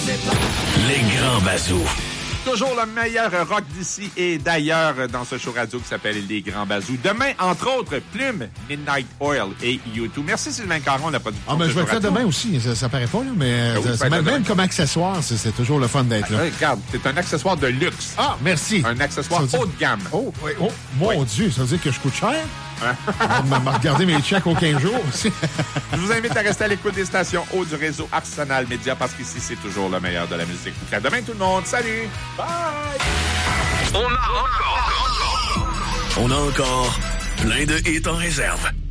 Les grands bazous. Toujours le meilleur rock d'ici et d'ailleurs dans ce show radio qui s'appelle Les Grands Bazous. Demain, entre autres, Plume, Midnight Oil et U2. Merci Sylvain Caron, la production. Ah, ben, je vais le faire demain aussi. Ça paraît pas, là, mais même comme accessoire, c'est toujours le fun d'être là. Regarde, c'est un accessoire de luxe. Ah, merci. Un accessoire haut de gamme. Oh, oui, oh, mon Dieu, ça veut dire que je coûte cher? On va regarder mes chèques aux 15 jours aussi. Je vous invite à rester à l'écoute des stations haut du réseau Arsenal Média parce qu'ici, c'est toujours le meilleur de la musique. À demain, tout le monde. Salut! Bye! On a encore plein de hits en réserve.